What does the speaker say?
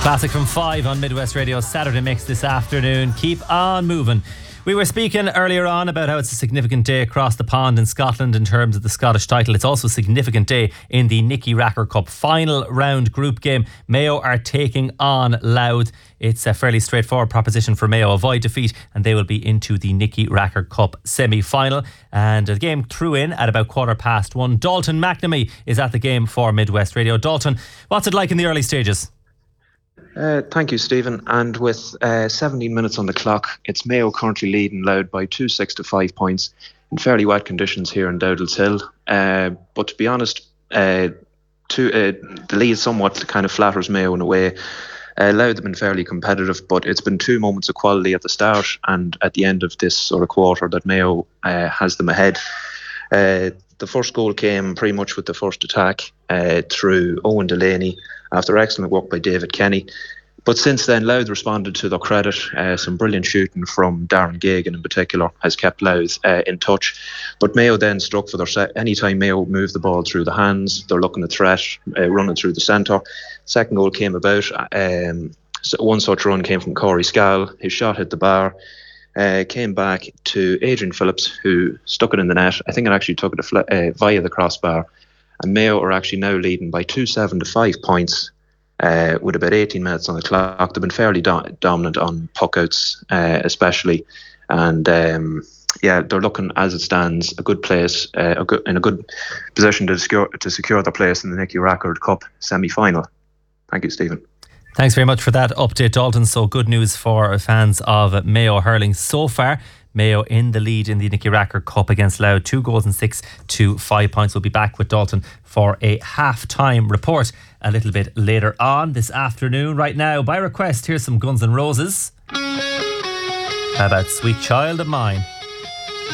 Classic from 5 on Midwest Radio Saturday Mix this afternoon. Keep on moving. We were speaking earlier on about how it's a significant day across the pond in Scotland in terms of the Scottish title. It's also a significant day in the Nicky Rackard Cup final round group game. Mayo are taking on Louth. It's a fairly straightforward proposition for Mayo. Avoid defeat and they will be into the Nicky Rackard Cup semi-final. And the game threw in at about 1:15. Dalton McNamee is at the game for Midwest Radio. Dalton, what's it like in the early stages? Thank you, Stephen. And with 17 minutes on the clock, it's Mayo currently leading Louth by 2-6 to 5 points in fairly wet conditions here in Dowdall's Hill. But to be honest, the lead somewhat kind of flatters Mayo in a way. Louth have been fairly competitive, but it's been 2 moments of quality at the start and at the end of this sort of quarter that Mayo has them ahead. The first goal came pretty much with the first attack through Owen Delaney after excellent work by David Kenny. But since then, Louth responded to their credit. Some brilliant shooting from Darren Gagan in particular has kept Louth in touch. But Mayo then struck for their set. Anytime Mayo moved the ball through the hands, they're looking at threat, running through the centre. Second goal came about. So one such run came from Corey Scal. His shot hit the bar. Came back to Adrian Phillips, who stuck it in the net. I think it actually took it via the crossbar. And Mayo are actually now leading by 2-7 to 5 points with about 18 minutes on the clock. They've been fairly dominant on puckouts, especially. And they're looking, as it stands, a good place, in a good position to secure their place in the Nicky Rackard Cup semi-final. Thank you, Stephen. Thanks very much for that update, Dalton. So good news for fans of Mayo hurling so far. Mayo in the lead in the Nicky Rackard Cup against Louth. 2 goals and 6 to 5 points. We'll be back with Dalton for a half-time report a little bit later on this afternoon. Right now, by request, here's some Guns N' Roses. How about Sweet Child of Mine?